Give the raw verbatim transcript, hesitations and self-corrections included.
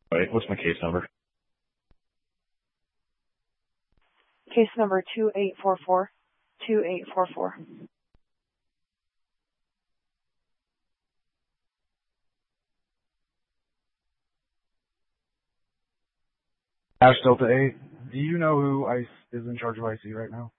Wait, what's my case number? Case number two eight four four, two eight four four. Ash Delta eight, do you know who ICE is in charge of I C right now?